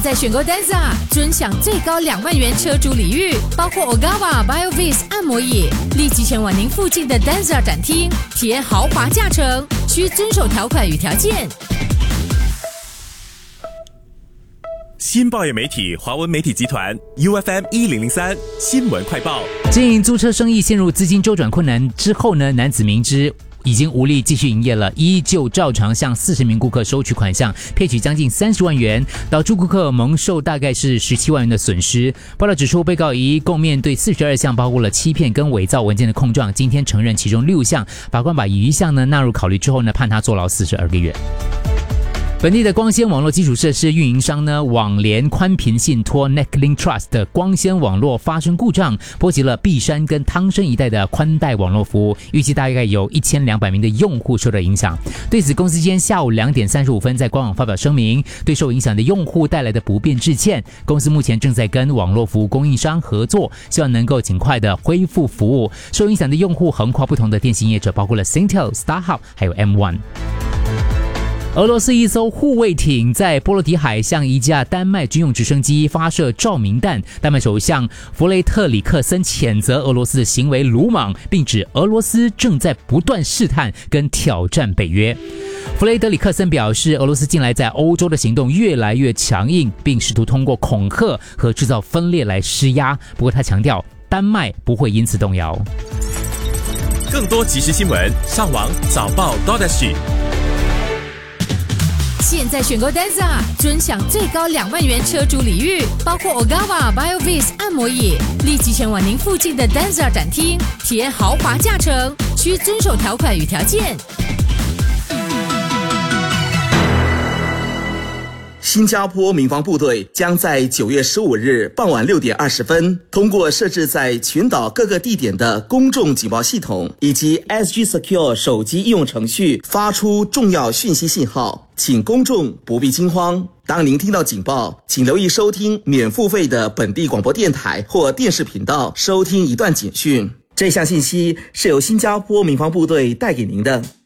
在选购 Denza， 尊享最高2万元车主礼遇，包括 Ogawa BioVis 按摩椅。立即前往您附近的 Denza 展厅，体验豪华驾乘，需遵守条款与条件。 新报业媒体华文媒体集团 UFM 1003新闻快报。 经营租车生意陷入资金周转困难之后呢，男子明知已经无力继续营业了，依旧照常向40名顾客收取款项，骗取将近30万元，导致顾客蒙受大概是17万元的损失。报道指出，被告一共面对42项，包括了欺骗跟伪造文件的控状，今天承认其中6项，法官把余项呢纳入考虑之后呢，判他坐牢42个月。本地的光纤网络基础设施运营商呢，网联宽频信托 Necklink Trust 的光纤网络发生故障，波及了碧山跟汤生一带的宽带网络服务，预计大概有1200名的用户受到影响。对此，公司今天下午2点35分在官网发表声明，对受影响的用户带来的不便致歉。公司目前正在跟网络服务供应商合作，希望能够尽快的恢复服务。受影响的用户横跨不同的电信业者，包括了 Singtel、StarHub 还有 M1。俄罗斯一艘护卫艇在波罗的海向一架丹麦军用直升机发射照明弹，丹麦首相弗雷特里克森谴责俄罗斯的行为鲁莽，并指俄罗斯正在不断试探跟挑战北约。弗雷德里克森表示，俄罗斯近来在欧洲的行动越来越强硬，并试图通过恐吓和制造分裂来施压。不过他强调，丹麦不会因此动摇。 更多即时新闻，上网早报 .SG。 现在选购 Denza， 尊享最高2万元车主礼遇，包括 Ogawa BioVis 按摩椅。立即前往您附近的 Denza 展厅，体验豪华驾乘，需遵守条款与条件。 新加坡民防部队将在9月15日傍晚6点20分，通过设置在群岛各个地点的公众警报系统以及 SG Secure 手机应用程序发出重要讯息信号，请公众不必惊慌。当您听到警报，请留意收听免付费的本地广播电台或电视频道，收听一段警讯。这项信息是由新加坡民防部队带给您的。